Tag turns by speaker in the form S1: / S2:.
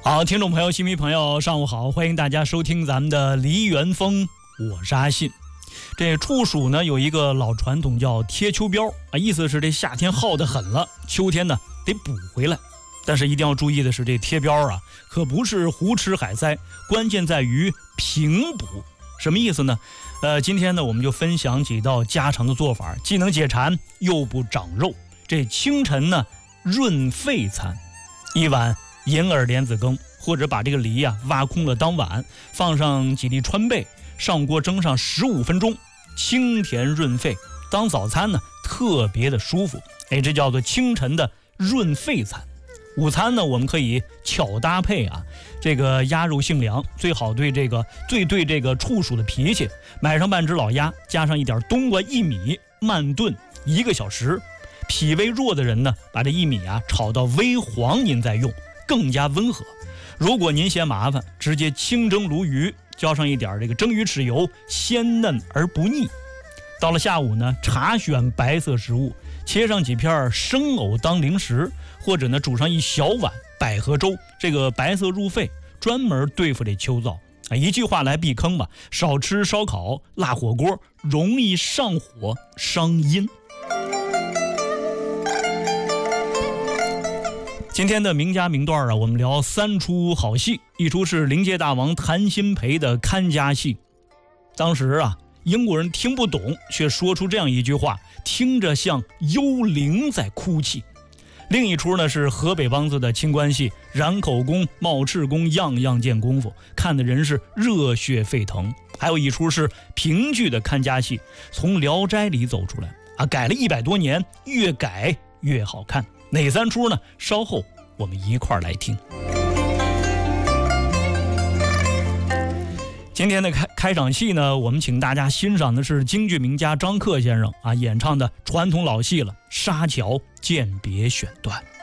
S1: 好，听众朋友、新迷朋友，上午好，欢迎大家收听咱们的梨园风，我是阿信。这处暑呢有一个老传统叫贴秋膘啊，意思是这夏天耗得很了，秋天呢得补回来。但是一定要注意的是，这贴膘啊可不是胡吃海塞，关键在于平补。什么意思呢？今天呢我们就分享几道家常的做法，既能解馋又不长肉。这清晨呢润肺餐，一碗银耳莲子羹，或者把这个梨挖空了当碗，放上几粒川贝，上锅蒸上15分钟，清甜润肺，当早餐呢特别的舒服。这叫做清晨的润肺餐。午餐呢我们可以巧搭配这个鸭肉性凉，最好对这个处暑的脾气，买上半只老鸭，加上一点冬瓜薏米，慢炖1个小时。脾胃弱的人呢，把这薏米炒到微黄您再用，更加温和。如果您嫌麻烦，直接清蒸鲈鱼，浇上一点这个蒸鱼豉油，鲜嫩而不腻。到了下午呢，查选白色食物，切上几片生藕当零食，或者呢煮上一小碗百合粥，这个白色入肺，专门对付这秋燥。一句话来避坑吧，少吃烧烤、辣火锅，容易上火伤阴。今天的名家名段我们聊3出好戏，一出是灵界大王谭鑫培的看家戏。当时英国人听不懂，却说出这样一句话，听着像幽灵在哭泣。另一出呢是河北梆子的清官戏，染口功、冒赤功，样样见功夫，看的人是热血沸腾。还有一出是评剧的看家戏，从聊斋里走出来改了100多年，越改越好看。哪3出呢？稍后我们一块儿来听。今天的开场戏呢，我们请大家欣赏的是京剧名家张克先生演唱的传统老戏了《沙桥饯别选段》。